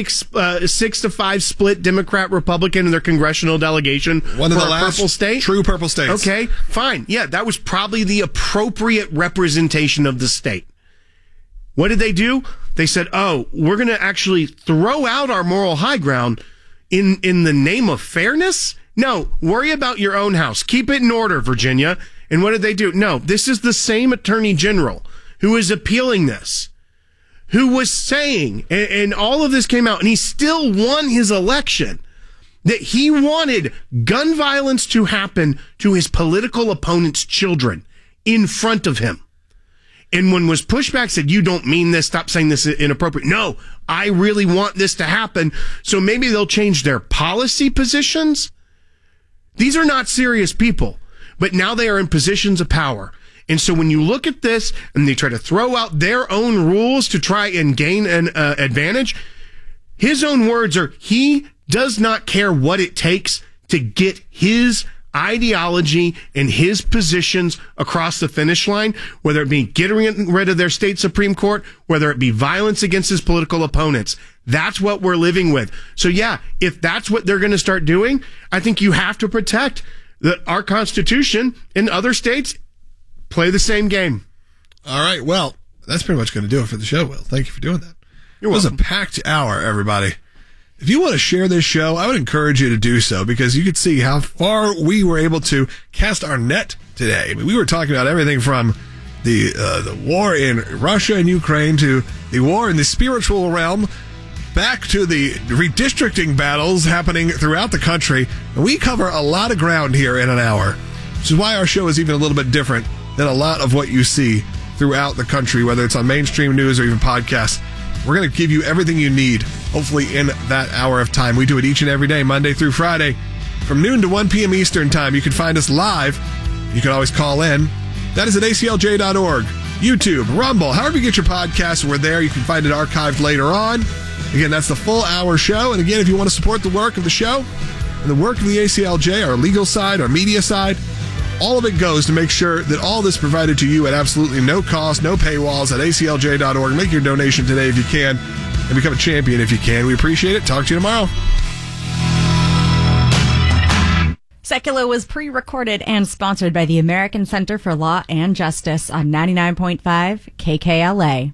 6-5 split Democrat-Republican in their congressional delegation. One of the last purple state? True purple states. Okay, fine. Yeah, that was probably the appropriate representation of the state. What did they do? They said, we're going to actually throw out our moral high ground in the name of fairness? No, worry about your own house. Keep it in order, Virginia. And what did they do? No, this is the same attorney general who is appealing this, who was saying, and all of this came out, and he still won his election, that he wanted gun violence to happen to his political opponent's children in front of him. And when was pushed back, said, you don't mean this, stop saying this inappropriate. No, I really want this to happen. So maybe they'll change their policy positions. These are not serious people, but now they are in positions of power. And so when you look at this and they try to throw out their own rules to try and gain an advantage, his own words are, he does not care what it takes to get his ideology and his positions across the finish line, whether it be getting rid of their state Supreme Court, whether it be violence against his political opponents. That's what we're living with. So yeah, if that's what they're going to start doing, I think you have to protect our Constitution. In other states, play the same game. All right. Well, that's pretty much going to do it for the show, Will. Thank you for doing that. It was a packed hour, everybody. If you want to share this show, I would encourage you to do so, because you could see how far we were able to cast our net today. I mean, we were talking about everything from the war in Russia and Ukraine to the war in the spiritual realm, back to the redistricting battles happening throughout the country. And we cover a lot of ground here in an hour, which is why our show is even a little bit different than a lot of what you see throughout the country, whether it's on mainstream news or even podcasts. We're going to give you everything you need, hopefully in that hour of time. We do it each and every day, Monday through Friday, from noon to 1 p.m. Eastern time. You can find us live. You can always call in. That is at aclj.org, YouTube, Rumble, however you get your podcasts, we're there. You can find it archived later on. Again, that's the full hour show. And again, if you want to support the work of the show and the work of the ACLJ, our legal side, our media side, all of it goes to make sure that all this is provided to you at absolutely no cost, no paywalls at aclj.org. Make your donation today if you can, and become a champion if you can. We appreciate it. Talk to you tomorrow. Secular was pre-recorded and sponsored by the American Center for Law and Justice on 99.5 KKLA.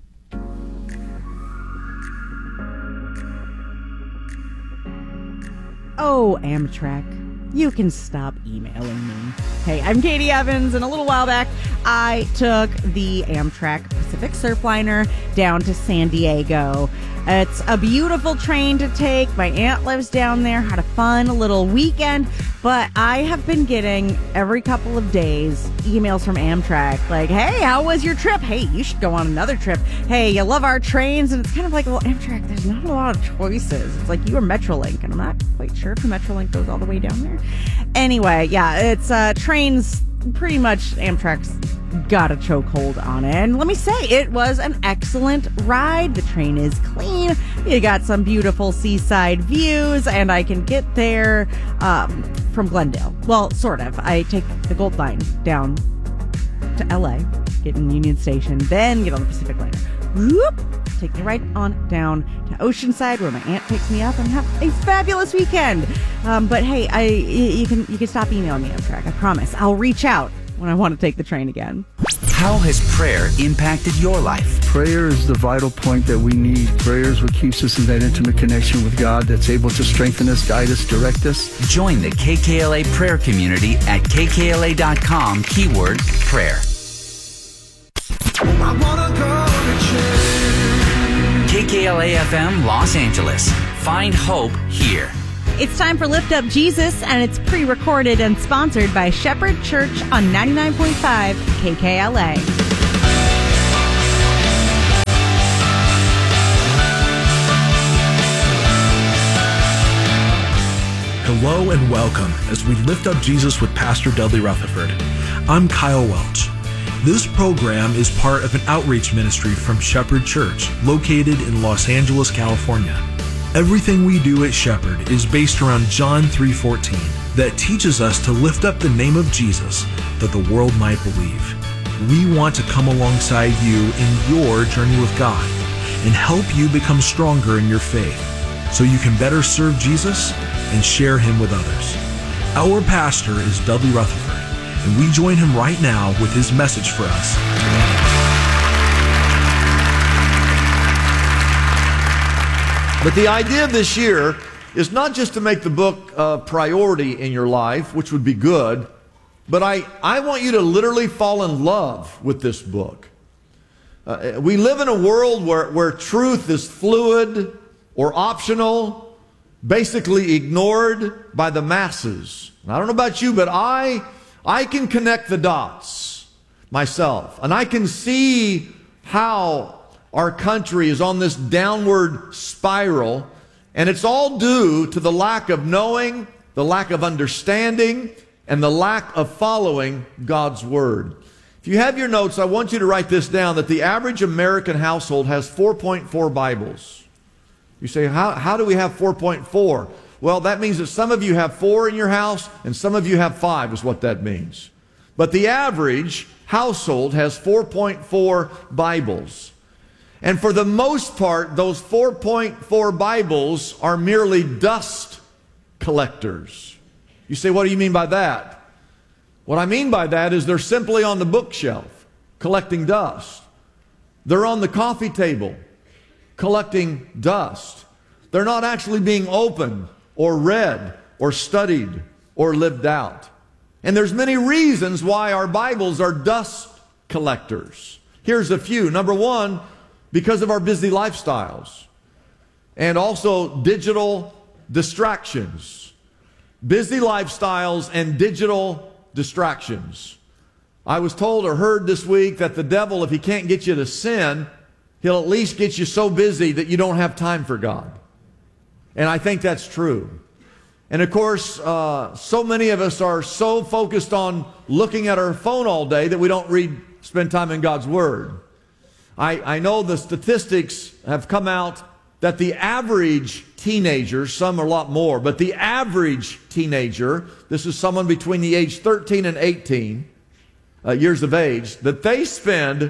Oh, Amtrak. You can stop emailing me. Hey, I'm Katie Evans, and a little while back, I took the Amtrak Pacific Surfliner down to San Diego. It's a beautiful train to take. My aunt lives down there, had a fun little weekend, but I have been getting every couple of days emails from Amtrak like, hey, how was your trip? Hey, you should go on another trip. Hey, you love our trains? And it's kind of like, well, Amtrak, there's not a lot of choices. It's like you or Metrolink, and I'm not quite sure if the Metrolink goes all the way down there. Anyway, yeah, it's trains, pretty much Amtrak's got a chokehold on it. And let me say, it was an excellent ride. The train is clean. You got some beautiful seaside views, and I can get there from Glendale. Well, sort of. I take the Gold Line down to LA, get in Union Station, then get on the Pacific Liner. Whoop, take me right on down to Oceanside, where my aunt picks me up, and have a fabulous weekend. But hey, you can stop emailing me, Amtrak. I promise. I'll reach out when I want to take the train again. How has prayer impacted your life? Prayer is the vital point that we need. Prayer is what keeps us in that intimate connection with God that's able to strengthen us, guide us, direct us. Join the KKLA prayer community at kkla.com, keyword prayer. KKLA FM Los Angeles. Find hope here. It's time for Lift Up Jesus, and it's pre-recorded and sponsored by Shepherd Church on 99.5 KKLA. Hello and welcome as we lift up Jesus with Pastor Dudley Rutherford. I'm Kyle Welch. This program is part of an outreach ministry from Shepherd Church, located in Los Angeles, California. Everything we do at Shepherd is based around John 3:14 that teaches us to lift up the name of Jesus that the world might believe. We want to come alongside you in your journey with God and help you become stronger in your faith so you can better serve Jesus and share him with others. Our pastor is Dudley Rutherford, and we join him right now with his message for us. But the idea this year is not just to make the book a priority in your life, which would be good, but I want you to literally fall in love with this book. We live in a world where truth is fluid or optional, basically ignored by the masses. And I don't know about you, but I can connect the dots myself, and I can see how our country is on this downward spiral, and it's all due to the lack of knowing, the lack of understanding, and the lack of following God's Word. If you have your notes, I want you to write this down, that the average American household has 4.4 Bibles. You say, how do we have 4.4? Well, that means that some of you have 4 in your house, and some of you have 5 is what that means. But the average household has 4.4 Bibles. And for the most part, those 4.4 Bibles are merely dust collectors. You say, what do you mean by that? What I mean by that is they're simply on the bookshelf collecting dust. They're on the coffee table collecting dust. They're not actually being opened or read or studied or lived out. And there's many reasons why our Bibles are dust collectors. Here's a few. Number one, because of our busy lifestyles and also digital distractions. Busy lifestyles and digital distractions. I was told or heard this week that the devil, if he can't get you to sin, he'll at least get you so busy that you don't have time for God. And I think that's true. And of course, so many of us are so focused on looking at our phone all day that we don't spend time in God's Word. I know the statistics have come out that the average teenager, some are a lot more, but the average teenager, this is someone between the age 13 and 18 years of age, that they spend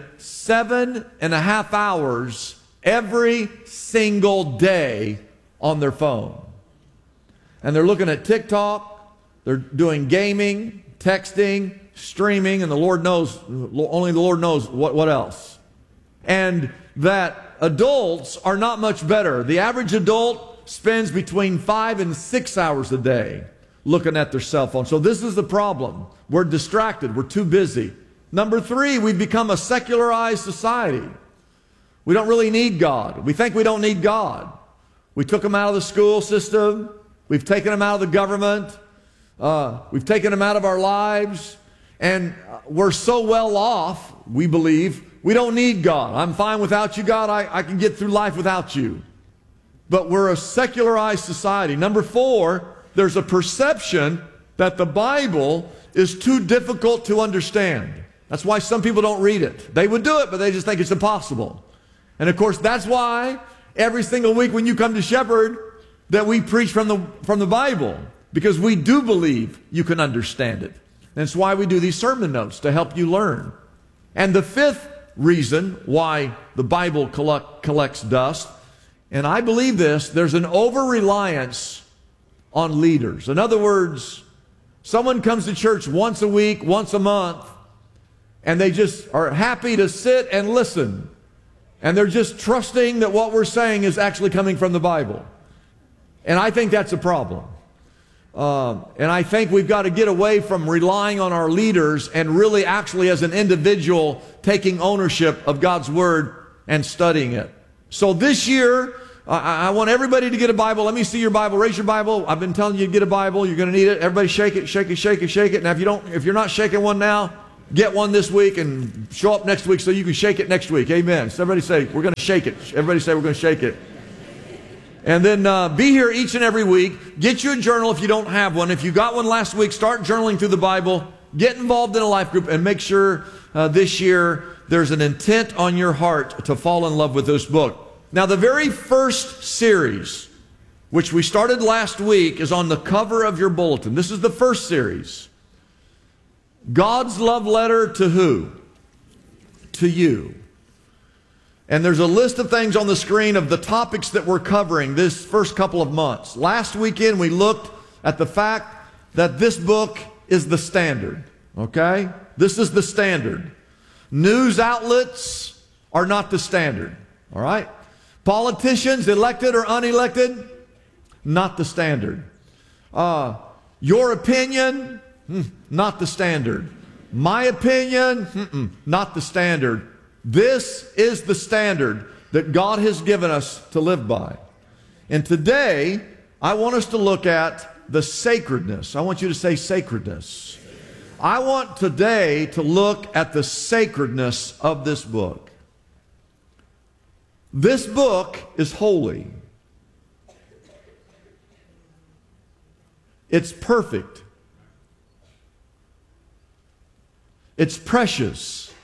7.5 hours every single day on their phone. And they're looking at TikTok, they're doing gaming, texting, streaming, and the Lord knows, only the Lord knows what else. And that adults are not much better. The average adult spends between 5 and 6 hours a day looking at their cell phone. So this is the problem. We're distracted. We're too busy. Number 3, we've become a secularized society. We don't really need God. We think we don't need God. We took him out of the school system. We've taken him out of the government. We've taken him out of our lives. And we're so well off, we believe, we don't need God. I'm fine without you, God. I can get through life without you. But we're a secularized society. Number 4, there's a perception that the Bible is too difficult to understand. That's why some people don't read it. They would do it, but they just think it's impossible. And of course, that's why every single week when you come to Shepherd, that we preach from the Bible, because we do believe you can understand it. That's why we do these sermon notes, to help you learn. And the fifth reason why the Bible collects dust, and I believe this, there's an over-reliance on leaders. In other words, someone comes to church once a week, once a month, and they just are happy to sit and listen. And they're just trusting that what we're saying is actually coming from the Bible. And I think that's a problem. And I think we've got to get away from relying on our leaders and really actually as an individual taking ownership of God's Word and studying it. So this year, I want everybody to get a Bible. Let me see your Bible. Raise your Bible. I've been telling you to get a Bible. You're going to need it. Everybody shake it, shake it, shake it, shake it. Now if you're not shaking one now, get one this week and show up next week so you can shake it next week. Amen. So everybody say, we're going to shake it. Everybody say, we're going to shake it. And then be here each and every week. Get you a journal if you don't have one. If you got one last week, start journaling through the Bible. Get involved in a life group and make sure this year there's an intent on your heart to fall in love with this book. Now, the very first series, which we started last week, is on the cover of your bulletin. This is the first series. God's love letter to who? To you. And there's a list of things on the screen of the topics that we're covering this first couple of months. Last weekend, we looked at the fact that this book is the standard. Okay? This is the standard. News outlets are not the standard. All right? Politicians, elected or unelected, not the standard. Your opinion, not the standard. My opinion, not the standard. This is the standard that God has given us to live by. And today, I want us to look at the sacredness. I want you to say sacredness. I want today to look at the sacredness of this book. This book is holy. It's perfect. It's precious.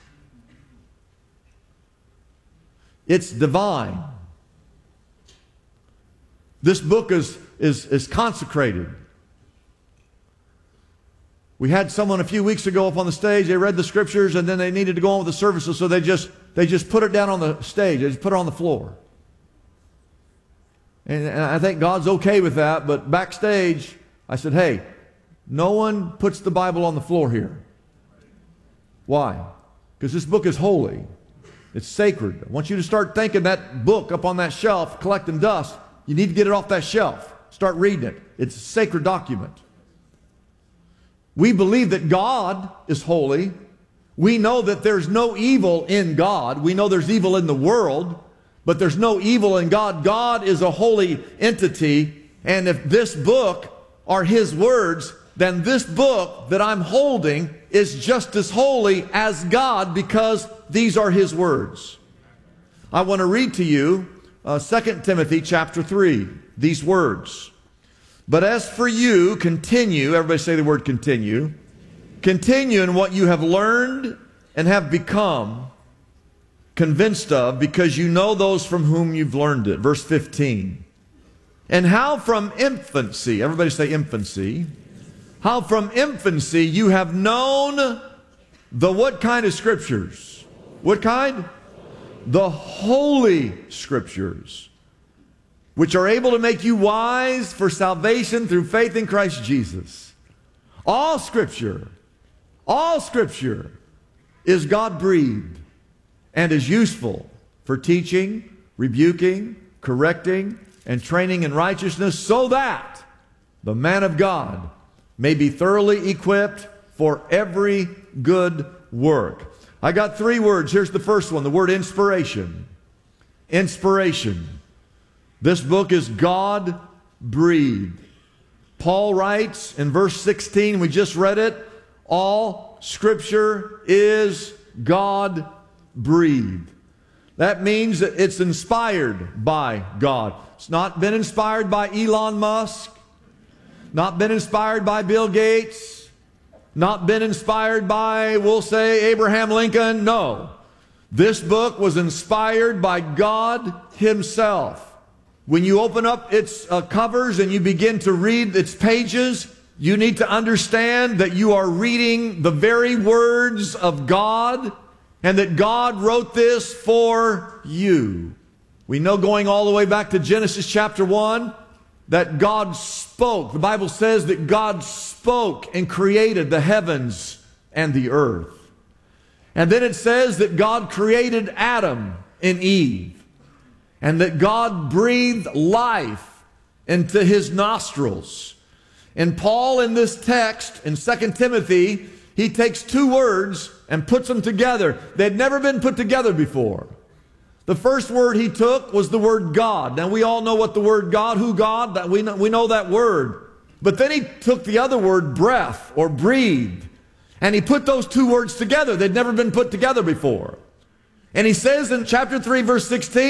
It's divine. This book is consecrated. We had someone a few weeks ago up on the stage. They read the scriptures and then they needed to go on with the services, so they just put it down on the stage. They just put it on the floor. And I think God's okay with that, but backstage, I said, hey, no one puts the Bible on the floor here. Why? Because this book is holy. It's sacred. I want you to start thinking that book up on that shelf, collecting dust. You need to get it off that shelf. Start reading it. It's a sacred document. We believe that God is holy. We know that there's no evil in God. We know there's evil in the world, but there's no evil in God. God is a holy entity, and if this book are His words, then this book that I'm holding is just as holy as God, because these are His words. I want to read to you 2 Timothy chapter 3, these words. But as for you, continue, everybody say the word continue. Continue in what you have learned and have become convinced of, because you know those from whom you've learned it. Verse 15. And how from infancy, everybody say infancy. How from infancy you have known the what kind of scriptures? What kind? The holy scriptures, which are able to make you wise for salvation through faith in Christ Jesus. All scripture is God-breathed and is useful for teaching, rebuking, correcting, and training in righteousness, so that the man of God may be thoroughly equipped for every good work. I got 3 words. Here's the first one, the word inspiration. Inspiration. This book is God-breathed. Paul writes in verse 16, we just read it, all Scripture is God-breathed. That means that it's inspired by God. It's not been inspired by Elon Musk, not been inspired by Bill Gates, not been inspired by, we'll say, Abraham Lincoln. No. This book was inspired by God Himself. When you open up its covers and you begin to read its pages, you need to understand that you are reading the very words of God and that God wrote this for you. We know, going all the way back to Genesis chapter 1, that God spoke. The Bible says that God spoke and created the heavens and the earth. And then it says that God created Adam and Eve, and that God breathed life into his nostrils. And Paul, in this text, in 2 Timothy, he takes two words and puts them together. They'd never been put together before. The first word he took was the word God. Now we all know what the word God, who God, that we know that word. But then he took the other word, breath or breathe, and he put those two words together. They'd never been put together before. And he says in chapter 3, verse 16,